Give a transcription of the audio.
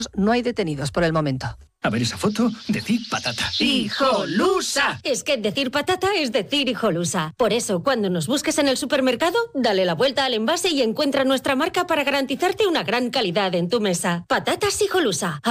No hay detenidos por el momento. A ver esa foto, decid patata. ¡Hijolusa! Es que decir patata es decir hijolusa. Por eso, cuando nos busques en el supermercado, dale la vuelta al envase y encuentra nuestra marca para garantizarte una gran calidad en tu mesa. Patatas hijolusa.